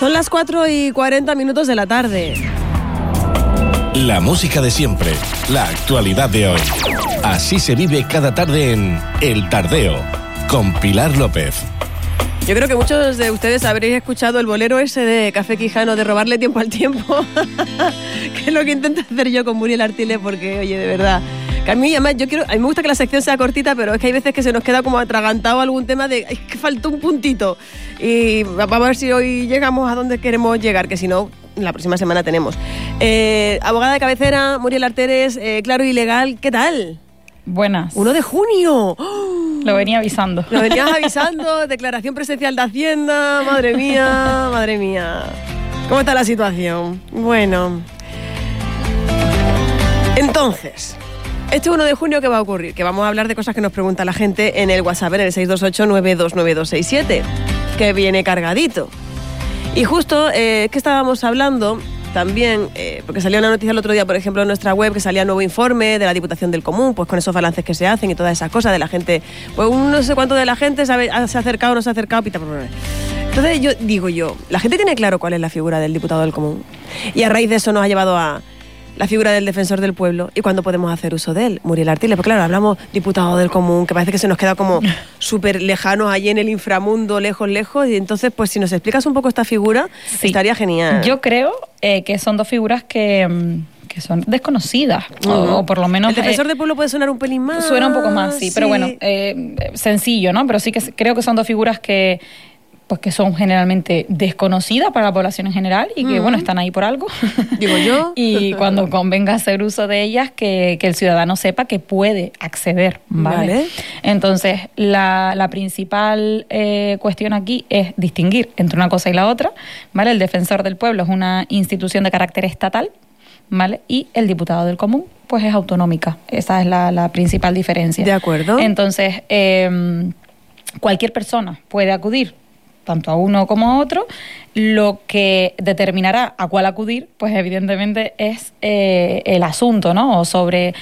Son las 4:40 de la tarde. La música de siempre, la actualidad de hoy. Así se vive cada tarde en El Tardeo, con Pilar López. Yo creo que muchos de ustedes habréis escuchado el bolero ese de Café Quijano, de robarle tiempo al tiempo, que es lo que intento hacer yo con Muriel Artiles, porque, oye, de verdad, que a mí, además, a mí me gusta que la sección sea cortita, pero es que hay veces que se nos queda como atragantado algún tema de, es que faltó un puntito, y vamos a ver si hoy llegamos a donde queremos llegar, que si no, la próxima semana tenemos. Abogada de cabecera, Muriel Artiles, Claro y Legal, ¿qué tal? Buenas. 1 de junio. Lo venía avisando. Lo venías avisando, declaración presencial de Hacienda, madre mía, madre mía. ¿Cómo está la situación? Bueno. Entonces, este 1 de junio, ¿qué va a ocurrir? Que vamos a hablar de cosas que nos pregunta la gente en el WhatsApp, en el 628-929267, que viene cargadito. Y justo, que estábamos hablando también, porque salió una noticia el otro día, por ejemplo, en nuestra web, que salía nuevo informe de la Diputación del Común, pues con esos balances que se hacen y todas esas cosas de la gente, pues no sé cuánto de la gente se ha acercado, no se ha acercado, pita. Entonces la gente tiene claro cuál es la figura del diputado del Común. Y a raíz de eso nos ha llevado a la figura del defensor del pueblo y cuándo podemos hacer uso de él, Muriel Artiles. Porque claro, hablamos diputado del Común, que parece que se nos queda como súper lejanos allí en el inframundo, lejos, y entonces, pues si nos explicas un poco esta figura, sí, estaría genial. Yo creo que son dos figuras que son desconocidas, o por lo menos... El defensor del pueblo puede sonar un pelín más. Suena un poco más, sí. Pero bueno, sencillo, ¿no? Pero sí que creo que son dos figuras que son generalmente desconocidas para la población en general y que, bueno, están ahí por algo. Digo yo. Y cuando convenga hacer uso de ellas, que el ciudadano sepa que puede acceder, ¿vale? Entonces, la principal cuestión aquí es distinguir entre una cosa y la otra, ¿vale? El defensor del pueblo es una institución de carácter estatal, ¿vale? Y el diputado del común, pues es autonómica. Esa es la principal diferencia. De acuerdo. Entonces, cualquier persona puede acudir tanto a uno como a otro. Lo que determinará a cuál acudir, pues evidentemente es el asunto, ¿no? O sobre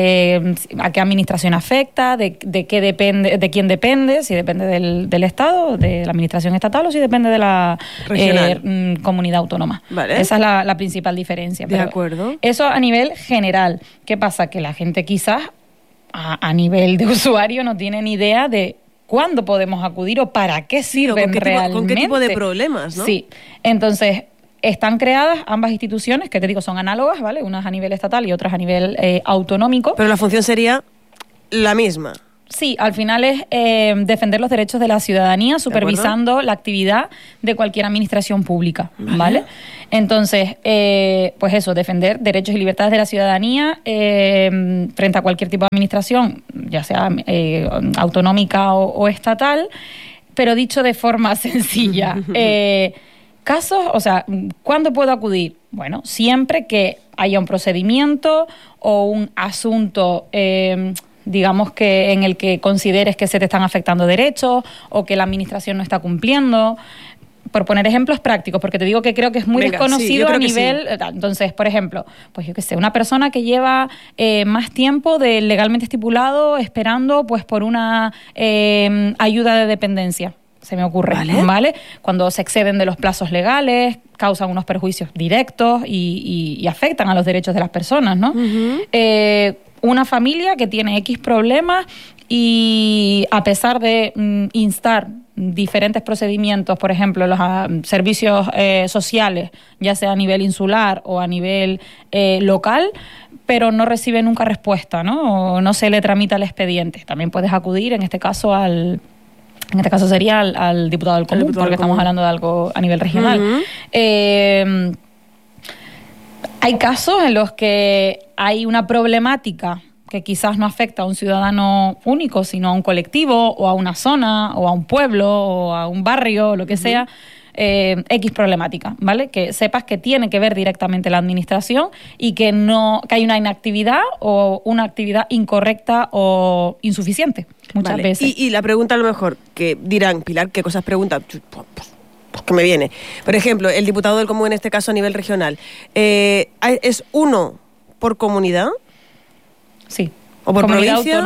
a qué administración afecta, de qué depende, de quién depende, si depende del Estado, de la administración estatal, o si depende de la comunidad autónoma. Vale. Esa es la principal diferencia. De acuerdo. Eso a nivel general. ¿Qué pasa? Que la gente quizás a nivel de usuario no tiene ni idea de cuándo podemos acudir o para qué sirven realmente. ¿Con qué tipo de problemas, no? Sí. Entonces, están creadas ambas instituciones, que te digo, son análogas, ¿vale? Unas a nivel estatal y otras a nivel autonómico. Pero la función sería la misma. Sí, al final es defender los derechos de la ciudadanía, supervisando la actividad de cualquier administración pública, ¿vale? Entonces, pues eso, defender derechos y libertades de la ciudadanía frente a cualquier tipo de administración, ya sea autonómica o estatal, pero dicho de forma sencilla. Casos, o sea, ¿cuándo puedo acudir? Bueno, siempre que haya un procedimiento o un asunto digamos que en el que consideres que se te están afectando derechos o que la administración no está cumpliendo. Por poner ejemplos prácticos, porque te digo que creo que es muy desconocido a nivel... Sí. Entonces, por ejemplo, pues yo qué sé, una persona que lleva más tiempo de legalmente estipulado esperando pues por una ayuda de dependencia. Se me ocurre, ¿vale? Cuando se exceden de los plazos legales, causan unos perjuicios directos y afectan a los derechos de las personas, ¿no? Una familia que tiene X problemas y a pesar de instar diferentes procedimientos, por ejemplo, los servicios sociales, ya sea a nivel insular o a nivel local, pero no recibe nunca respuesta, ¿no? O no se le tramita el expediente. También puedes acudir, en este caso, sería al diputado del común, porque estamos hablando de algo a nivel regional. Hay casos en los que hay una problemática que quizás no afecta a un ciudadano único, sino a un colectivo, o a una zona, o a un pueblo, o a un barrio, o lo que sea, X problemática, ¿vale? Que sepas que tiene que ver directamente la administración y que hay una inactividad o una actividad incorrecta o insuficiente muchas veces. Y la pregunta a lo mejor, que dirán, Pilar, ¿qué cosas preguntan? Pues que me viene. Por ejemplo, el diputado del común, en este caso a nivel regional, ¿es uno por comunidad? Sí. ¿O por comunidad provincia? Autónoma.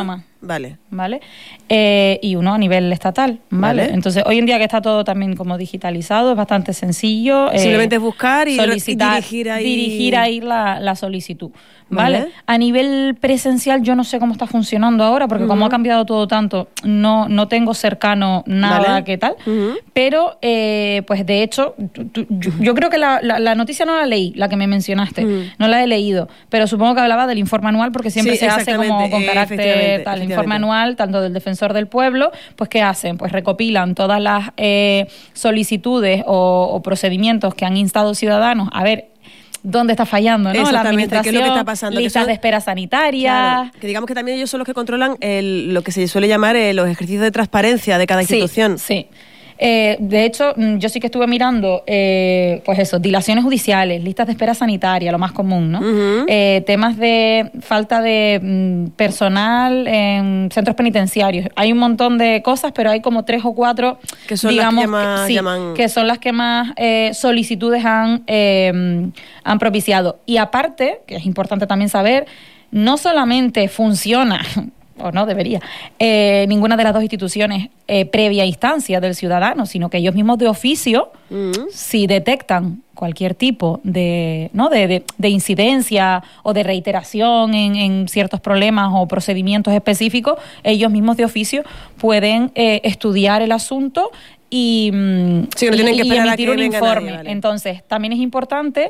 Vale. ¿Vale? Y uno a nivel estatal, ¿vale? Entonces, hoy en día que está todo también como digitalizado, es bastante sencillo. Simplemente buscar y solicitar, dirigir ahí la solicitud, ¿vale? A nivel presencial yo no sé cómo está funcionando ahora, porque como ha cambiado todo tanto, no tengo cercano nada que tal, pero pues de hecho, yo creo que la noticia no la leí, la que me mencionaste, no la he leído, pero supongo que hablaba del informe anual, porque siempre se hace como con carácter tal, informe anual, tanto del Defensor del Pueblo, pues ¿qué hacen? Pues recopilan todas las solicitudes o procedimientos que han instado ciudadanos a ver dónde está fallando, ¿no? La administración, qué es lo que está pasando, listas de espera sanitarias. Claro, que digamos que también ellos son los que controlan lo que se suele llamar los ejercicios de transparencia de cada institución. Sí. De hecho, yo sí que estuve mirando, pues eso, dilaciones judiciales, listas de espera sanitaria, lo más común, ¿no? Temas de falta de personal en centros penitenciarios. Hay un montón de cosas, pero hay como 3 o 4, que son digamos, las que llaman... que son las que más solicitudes han propiciado. Y aparte, que es importante también saber, no solamente funciona... o no debería, ninguna de las dos instituciones previa instancia del ciudadano, sino que ellos mismos de oficio, si detectan cualquier tipo de incidencia o de reiteración en ciertos problemas o procedimientos específicos, ellos mismos de oficio pueden estudiar el asunto y emitir un informe. Nadie, vale. Entonces, también es importante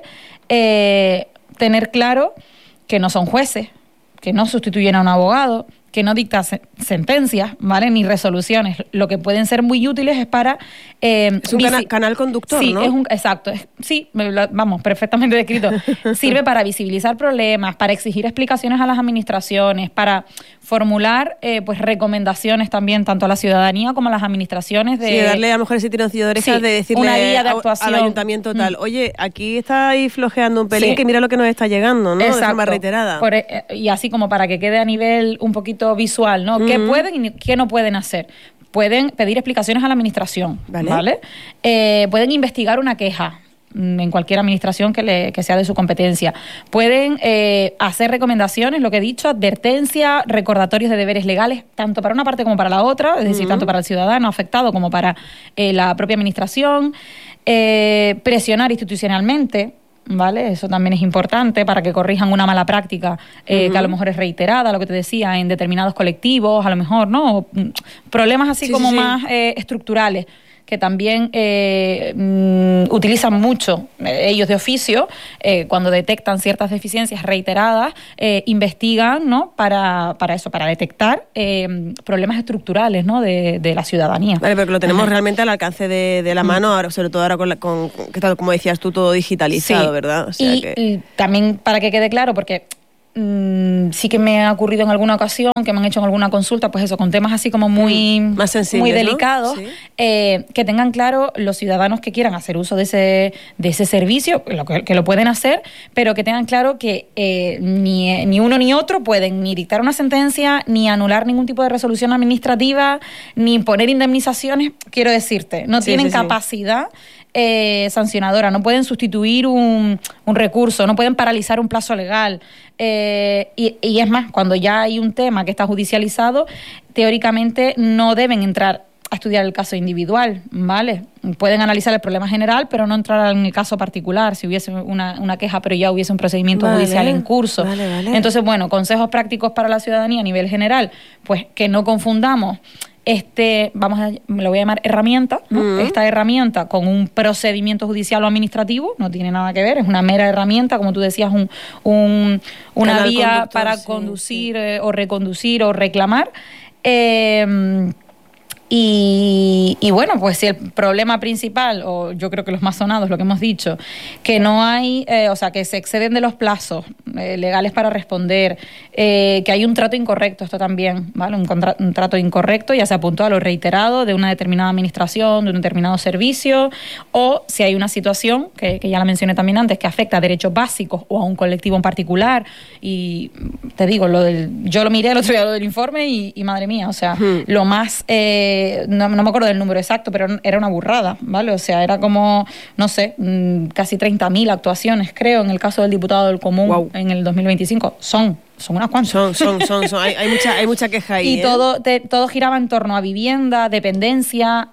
tener claro que no son jueces, que no sustituyen a un abogado, que no dicta sentencias, ¿vale? Ni resoluciones. Lo que pueden ser muy útiles es para... es un canal conductor, sí, ¿no? Exacto. Vamos, perfectamente descrito. Sirve para visibilizar problemas, para exigir explicaciones a las administraciones, para formular pues recomendaciones también tanto a la ciudadanía como a las administraciones de... Sí, darle a lo mejor ese tironcillo de orejas, de decirle una guía de actuación al ayuntamiento tal, oye, aquí estáis flojeando un pelín, que mira lo que nos está llegando, ¿no? Exacto. De forma reiterada. Y así como para que quede a nivel un poquito visual, ¿no? ¿Qué pueden y qué no pueden hacer? Pueden pedir explicaciones a la administración, ¿vale? Pueden investigar una queja en cualquier administración que sea de su competencia. Pueden hacer recomendaciones, lo que he dicho, advertencias, recordatorios de deberes legales, tanto para una parte como para la otra, es decir, tanto para el ciudadano afectado como para la propia administración. Presionar institucionalmente, ¿vale? Eso también es importante para que corrijan una mala práctica que a lo mejor es reiterada, lo que te decía, en determinados colectivos, a lo mejor, ¿no? Problemas así más estructurales, que también utilizan mucho ellos de oficio cuando detectan ciertas deficiencias reiteradas, investigan, ¿no? para eso, para detectar problemas estructurales, ¿no? de la ciudadanía. Vale, pero que lo tenemos realmente al alcance de la mano, ahora, sobre todo ahora con que tal, como decías tú, todo digitalizado, ¿verdad? O sea, y también para que quede claro, porque sí que me ha ocurrido en alguna ocasión que me han hecho en alguna consulta, pues eso, con temas así como más sensibles, muy delicados, ¿no? Que tengan claro los ciudadanos que quieran hacer uso de ese servicio, que lo pueden hacer, pero que tengan claro que ni uno ni otro pueden ni dictar una sentencia, ni anular ningún tipo de resolución administrativa, ni imponer indemnizaciones, quiero decirte, no tienen capacidad sancionadora, no pueden sustituir un recurso, no pueden paralizar un plazo legal, y es más, cuando ya hay un tema que está judicializado, teóricamente no deben entrar a estudiar el caso individual, ¿vale? Pueden analizar el problema general, pero no entrar en el caso particular, si hubiese una queja, pero ya hubiese un procedimiento judicial en curso. Vale. Entonces, bueno, consejos prácticos para la ciudadanía a nivel general, pues que no confundamos lo voy a llamar herramienta, ¿no? Esta herramienta con un procedimiento judicial o administrativo, no tiene nada que ver, es una mera herramienta, como tú decías, una vía para conducir o reconducir o reclamar. Y bueno, pues si el problema principal, o yo creo que los más sonados, lo que hemos dicho, que no hay, que se exceden de los plazos legales para responder, que hay un trato incorrecto, esto también, ¿vale? Un trato incorrecto, ya sea puntual o reiterado, de una determinada administración, de un determinado servicio, o si hay una situación, que ya la mencioné también antes, que afecta a derechos básicos o a un colectivo en particular, y te digo, yo lo miré el otro día, lo del informe, y madre mía, o sea, lo más... no me acuerdo del número exacto, pero era una burrada, ¿vale? O sea, era como, no sé, casi 30.000 actuaciones, creo, en el caso del diputado del Común en el 2025. Son son unas cuantas. Hay mucha queja ahí. Y todo giraba en torno a vivienda, dependencia,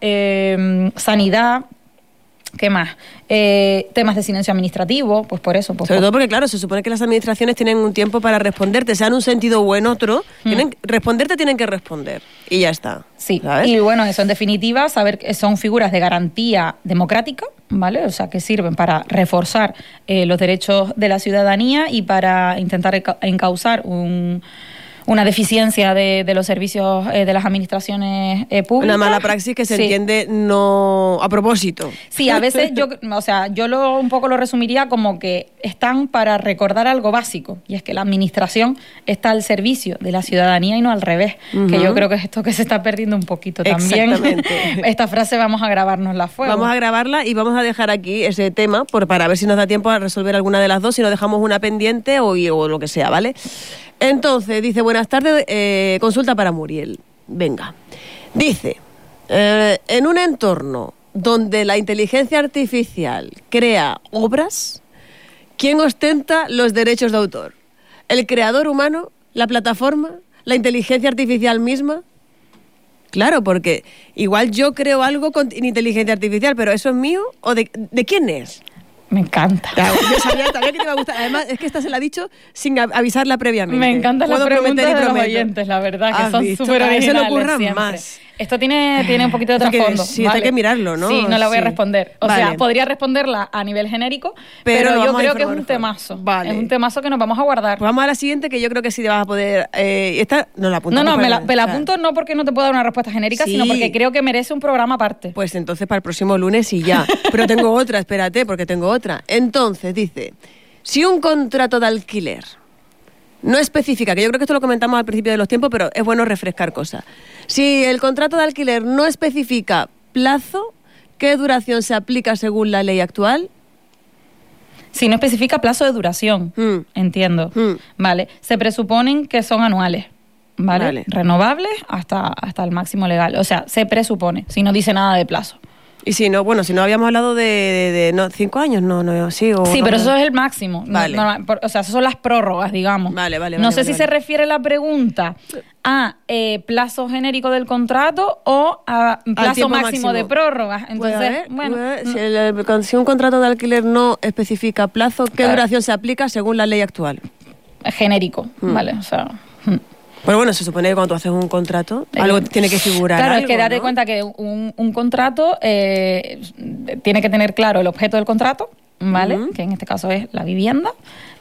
sanidad. ¿Qué más? Temas de silencio administrativo, pues por eso. Sobre todo porque, claro, se supone que las administraciones tienen un tiempo para responderte, sea en un sentido o en otro, tienen que responder y ya está. Sí, ¿sabes? Y bueno, eso en definitiva, saber que son figuras de garantía democrática, ¿vale? O sea, que sirven para reforzar los derechos de la ciudadanía y para intentar encauzar una deficiencia de los servicios de las administraciones públicas. Una mala praxis que se entiende no a propósito. Sí, a veces yo un poco lo resumiría como que están para recordar algo básico, y es que la administración está al servicio de la ciudadanía y no al revés, que yo creo que es esto que se está perdiendo un poquito también. Exactamente. Esta frase vamos a grabárnosla a fuego. Vamos a grabarla y vamos a dejar aquí ese tema para ver si nos da tiempo a resolver alguna de las dos, si nos dejamos una pendiente o lo que sea, ¿vale? Entonces, dice, buenas tardes, consulta para Muriel. Venga. Dice, en un entorno donde la inteligencia artificial crea obras, ¿quién ostenta los derechos de autor? ¿El creador humano? ¿La plataforma? ¿La inteligencia artificial misma? Claro, porque igual yo creo algo con inteligencia artificial, pero ¿eso es mío o de quién es? Me encanta. Claro, yo sabía que te iba a gustar. Además, es que esta se la ha dicho sin avisarla previamente. Me encantan las preguntas de los oyentes, la verdad, que son súper originales. Se le ocurran siempre. Más. Esto tiene un poquito de trasfondo. Sí, ¿vale? hay que mirarlo, ¿no? Sí, no la voy a responder. O sea, vale. Podría responderla a nivel genérico, pero yo creo que es un temazo. Vale. Es un temazo que nos vamos a guardar. Pues vamos a la siguiente, que yo creo que sí te vas a poder... esta no la apuntamos. No, me la apunto no porque no te puedo dar una respuesta genérica, sino porque creo que merece un programa aparte. Pues entonces para el próximo lunes y ya. Pero tengo otra, espérate, porque tengo otra. Entonces, dice, si un contrato de alquiler no especifica, que yo creo que esto lo comentamos al principio de los tiempos, pero es bueno refrescar cosas. Si el contrato de alquiler no especifica plazo, ¿qué duración se aplica según la ley actual? Si no especifica plazo de duración, entiendo. Vale, se presuponen que son anuales, ¿vale? Renovables hasta el máximo legal. O sea, se presupone, si no dice nada de plazo. Y si no, bueno, si no habíamos hablado de 5 años, sí. Sí, pero eso es el máximo. Vale. O sea, esas son las prórrogas, digamos. Vale. No sé si se refiere la pregunta a plazo genérico del contrato o a plazo máximo de prórrogas. Entonces, si un contrato de alquiler no especifica plazo, ¿qué duración se aplica según la ley actual? Genérico, ¿vale? O sea... Pero bueno, se supone que cuando tú haces un contrato, algo tiene que figurar. Claro, algo, es que date ¿no? cuenta que un contrato tiene que tener claro el objeto del contrato, ¿vale? Que en este caso es la vivienda,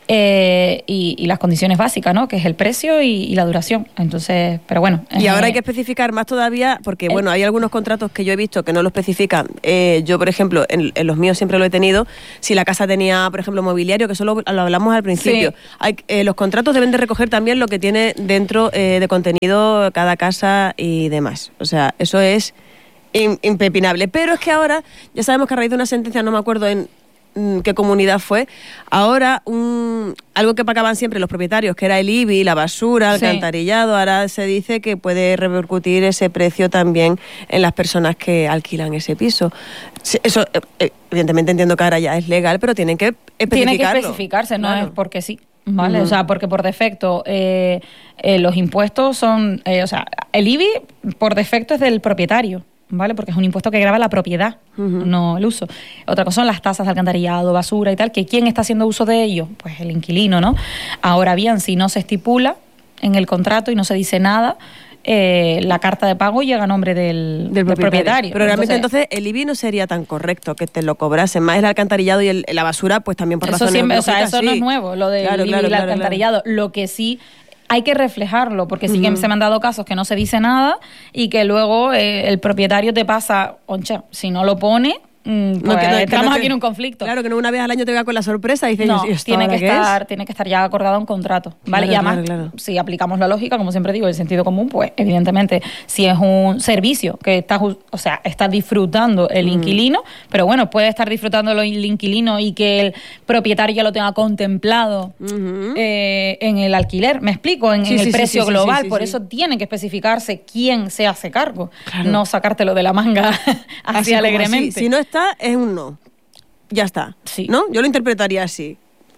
y las condiciones básicas, ¿no? Que es el precio y la duración. Entonces, pero bueno. Y ahora hay que especificar más todavía, porque bueno, hay algunos contratos que yo he visto que no lo especifican. Yo, por ejemplo, en los míos siempre lo he tenido. Si la casa tenía, por ejemplo, mobiliario, que eso lo hablamos al principio. Sí. Los contratos deben de recoger también lo que tiene dentro de contenido cada casa y demás. O sea, eso es impepinable. Pero es que ahora, ya sabemos que a raíz de una sentencia, no me acuerdo en qué comunidad fue, ahora algo que pagaban siempre los propietarios, que era el IBI, la basura, el alcantarillado, ahora se dice que puede repercutir ese precio también en las personas que alquilan ese piso. Eso, evidentemente entiendo que ahora ya es legal, pero tienen que especificarlo. Tiene que especificarse, no es porque sí. ¿Vale? O sea, porque por defecto los impuestos son... o sea, el IBI por defecto es del propietario, ¿vale? Porque es un impuesto que grava la propiedad, no el uso. Otra cosa son las tasas de alcantarillado, basura y tal, que ¿quién está haciendo uso de ello? Pues el inquilino, ¿no? Ahora bien, si no se estipula en el contrato y no se dice nada, la carta de pago llega a nombre del propietario. Pero realmente entonces el IBI no sería tan correcto que te lo cobrasen. Más el alcantarillado y la basura, pues también por razones lógicas, eso no es nuevo, lo del IBI y el alcantarillado. Lo que sí... hay que reflejarlo, porque sí que se me han dado casos que no se dice nada y que luego el propietario te pasa, oncha, si no lo pone, pues estamos aquí en un conflicto. Claro, que no una vez al año te vea con la sorpresa y dices, no, tiene que estar ya acordado un contrato, ¿vale? Claro, y además, si aplicamos la lógica, como siempre digo, el sentido común, pues evidentemente, si es un servicio que está disfrutando el inquilino, pero bueno, puede estar disfrutando el inquilino y que el propietario ya lo tenga contemplado en el alquiler, ¿me explico? En el precio global, por eso tiene que especificarse quién se hace cargo, no sacártelo de la manga así alegremente. Si no está, es un no. Ya está. Sí. ¿No? Yo lo interpretaría así.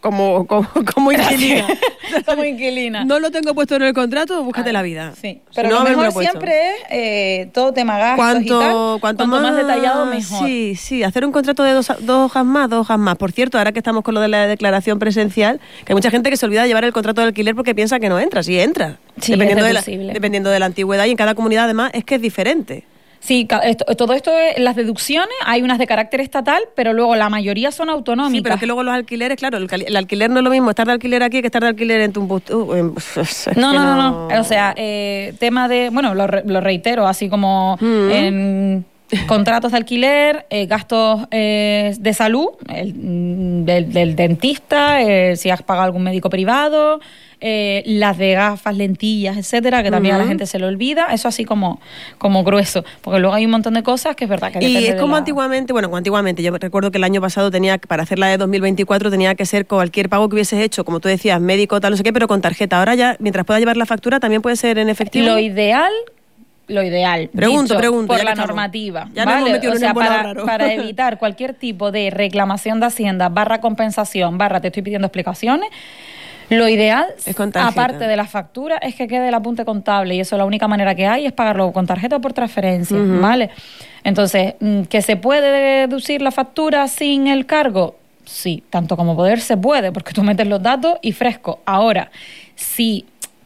como inquilina. Como inquilina. No lo tengo puesto en el contrato, búscate la vida. Sí, pero si no, lo mejor siempre es todo tema gastos y tal. Cuanto más detallado, mejor. Sí, hacer un contrato de dos hojas más. Por cierto, ahora que estamos con lo de la declaración presencial, que hay mucha gente que se olvida de llevar el contrato de alquiler porque piensa que no entra. Sí entra, sí, dependiendo de la antigüedad, y en cada comunidad además es que es diferente. Sí, todo esto, las deducciones, hay unas de carácter estatal, pero luego la mayoría son autonómicas. Sí, pero que luego los alquileres, claro, el alquiler no es lo mismo estar de alquiler aquí que estar de alquiler en Tumbuctú. No. O sea, tema de, bueno, lo reitero, así como en contratos de alquiler, gastos de salud, del dentista, si has pagado algún médico privado, las de gafas, lentillas, etcétera, que también a la gente se le olvida, eso así como grueso, porque luego hay un montón de cosas que es verdad que y es como antiguamente, yo recuerdo que el año pasado para hacer la de 2024 tenía que ser cualquier pago que hubieses hecho, como tú decías, médico, tal, no sé qué, pero con tarjeta. Ahora ya, mientras puedas llevar la factura, también puede ser en efectivo. Lo ideal, pregunto, por la normativa, ya ¿vale? Nos hemos metido en para evitar cualquier tipo de reclamación de Hacienda, /compensación, te estoy pidiendo explicaciones. Lo ideal, aparte de la factura, es que quede el apunte contable, y eso la única manera que hay es pagarlo con tarjeta o por transferencia, ¿vale? Entonces, ¿que se puede deducir la factura sin el cargo? Sí, tanto como poder se puede, porque tú metes los datos y fresco. Ahora, si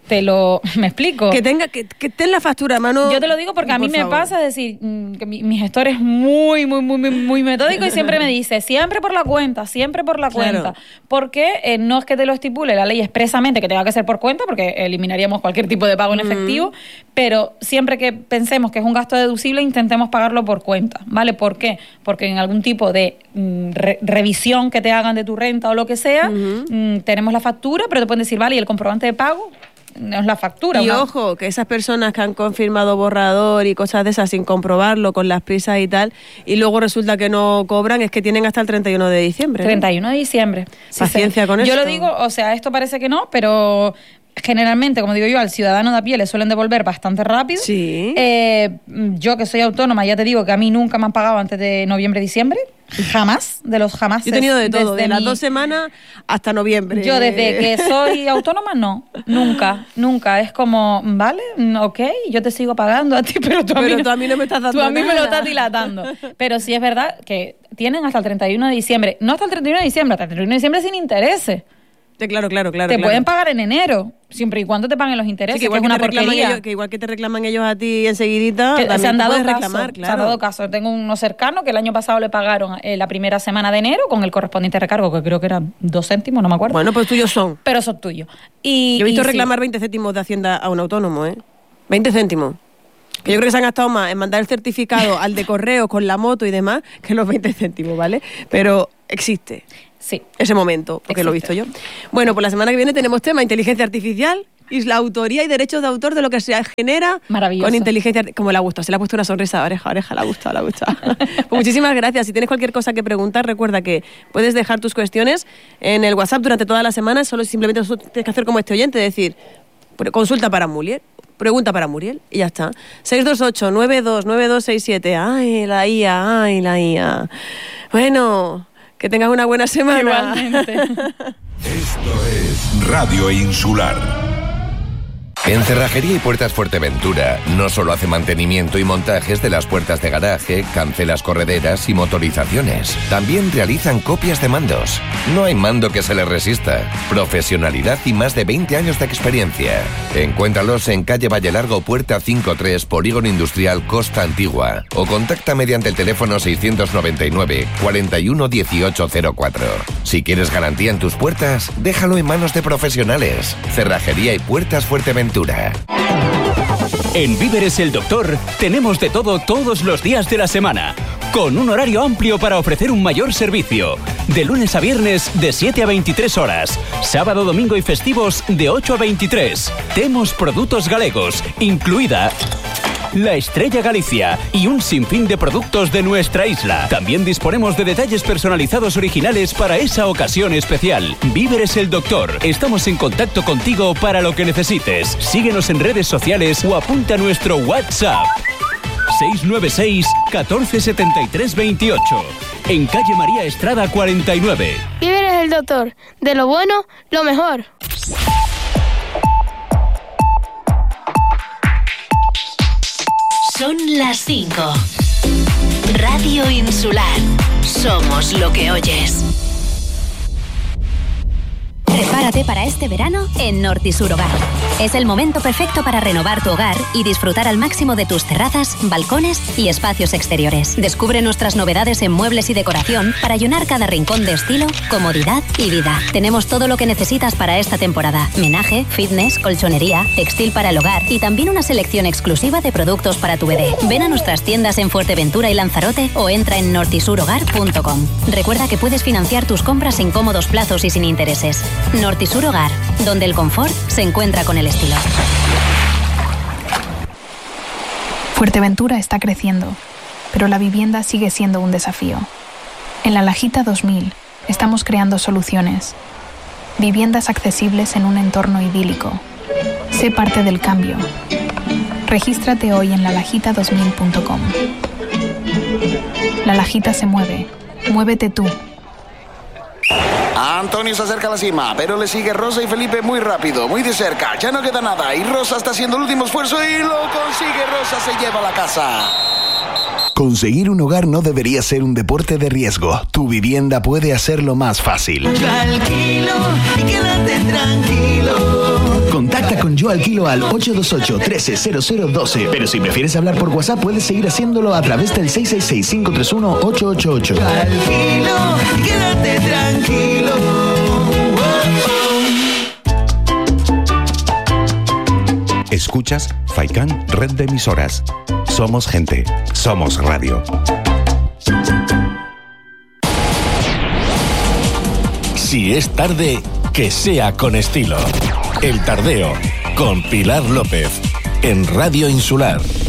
¿me explico? Que esté en la factura a mano. Yo te lo digo porque a mí me pasa, es decir, que mi gestor es muy metódico y siempre me dice, siempre por la cuenta. Claro. Porque no es que te lo estipule la ley expresamente que tenga que ser por cuenta, porque eliminaríamos cualquier tipo de pago en efectivo, pero siempre que pensemos que es un gasto deducible, intentemos pagarlo por cuenta, ¿vale? ¿Por qué? Porque en algún tipo de revisión que te hagan de tu renta o lo que sea, tenemos la factura, pero te pueden decir, vale, ¿y el comprobante de pago? No es la factura. Y ojo, que esas personas que han confirmado borrador y cosas de esas sin comprobarlo, con las prisas y tal, y luego resulta que no cobran, es que tienen hasta el 31 de diciembre. 31 de diciembre. Paciencia con eso. Yo lo digo, o sea, esto parece que no, pero generalmente, como digo yo, al ciudadano de a pie le suelen devolver bastante rápido. Sí. Yo que soy autónoma, ya te digo que a mí nunca me han pagado antes de noviembre, diciembre. Jamás. Yo he tenido de todo, de las 2 semanas hasta noviembre. Yo desde que soy autónoma, no. Nunca. Es como, vale, ok, yo te sigo pagando a ti, pero tú a mí no me estás dando nada. Tú a mí me lo estás dilatando. Pero sí es verdad que tienen hasta el 31 de diciembre. No hasta el 31 de diciembre, hasta el 31 de diciembre sin intereses. Claro. Te pueden pagar en enero, siempre y cuando te paguen los intereses, sí, que es una porquería. Que igual que te reclaman ellos a ti enseguidita, que también se han dado puedes caso, reclamar, claro. Se han dado caso. Tengo unos cercanos que el año pasado le pagaron la primera semana de enero con el correspondiente recargo, que creo que eran 2 céntimos, no me acuerdo. Bueno, pues tuyos son. Pero son tuyos. Yo he visto reclamar 20 céntimos de Hacienda a un autónomo, 20 céntimos. Que yo creo que se han gastado más en mandar el certificado al de correo con la moto y demás que los 20 céntimos, ¿vale? Pero existe. Sí. Ese momento, porque lo he visto yo. Bueno, pues la semana que viene tenemos tema inteligencia artificial y la autoría y derechos de autor de lo que se genera con inteligencia artificial. Como le ha gustado, se le ha puesto una sonrisa oreja, le ha gustado. Pues muchísimas gracias. Si tienes cualquier cosa que preguntar, recuerda que puedes dejar tus cuestiones en el WhatsApp durante toda la semana. Simplemente tienes que hacer como este oyente, decir, consulta para Muriel, pregunta para Muriel y ya está. 628-929267. Ay, la IA. Bueno, que tengas una buena semana. Igualmente. Esto es Radio Insular. En Cerrajería y Puertas Fuerteventura no solo hace mantenimiento y montajes de las puertas de garaje, cancelas correderas y motorizaciones. También realizan copias de mandos. No hay mando que se les resista. Profesionalidad y más de 20 años de experiencia. Encuéntralos en calle Valle Largo, Puerta 53, Polígono Industrial Costa Antigua. O contacta mediante el teléfono 699 41 1804. Si quieres garantía en tus puertas, déjalo en manos de profesionales. Cerrajería y Puertas Fuerteventura. En Víveres El Doctor tenemos de todo todos los días de la semana, con un horario amplio para ofrecer un mayor servicio. De lunes a viernes de 7 a 23 horas, sábado, domingo y festivos de 8 a 23. Temos productos galegos, incluida la Estrella Galicia y un sinfín de productos de nuestra isla. También disponemos de detalles personalizados originales para esa ocasión especial. Víveres El Doctor. Estamos en contacto contigo para lo que necesites. Síguenos en redes sociales o apunta a nuestro WhatsApp. 696 14 73 28. En calle María Estrada 49. Víveres el Doctor. De lo bueno, lo mejor. Son las 5. Radio Insular. Somos lo que oyes. Prepárate para este verano en Nortisur Hogar. Es el momento perfecto para renovar tu hogar y disfrutar al máximo de tus terrazas, balcones y espacios exteriores. Descubre nuestras novedades en muebles y decoración para llenar cada rincón de estilo, comodidad y vida. Tenemos todo lo que necesitas para esta temporada: menaje, fitness, colchonería, textil para el hogar y también una selección exclusiva de productos para tu bebé. Ven a nuestras tiendas en Fuerteventura y Lanzarote o entra en nortisurhogar.com. Recuerda que puedes financiar tus compras en cómodos plazos y sin intereses. Nortisur Hogar, donde el confort se encuentra con el estilo. Fuerteventura está creciendo, pero la vivienda sigue siendo un desafío. En La Lajita 2000 estamos creando soluciones. Viviendas accesibles en un entorno idílico. Sé parte del cambio. Regístrate hoy en lalajita2000.com. La Lajita se mueve. Muévete tú. Antonio se acerca a la cima, pero le sigue Rosa y Felipe muy rápido, muy de cerca. Ya no queda nada y Rosa está haciendo el último esfuerzo y lo consigue. Rosa se lleva a la casa. Conseguir un hogar no debería ser un deporte de riesgo. Tu vivienda puede hacerlo más fácil. Yo alquilo y quédate tranquilo. Contacta con Yo Alquilo al 828-130012. Pero si prefieres hablar por WhatsApp, puedes seguir haciéndolo a través del 666-531-888. Yo alquilo y quédate tranquilo. Escuchas Faikan Red de Emisoras. Somos gente, somos radio. Si es tarde, que sea con estilo. El Tardeo, con Pilar López, en Radio Insular.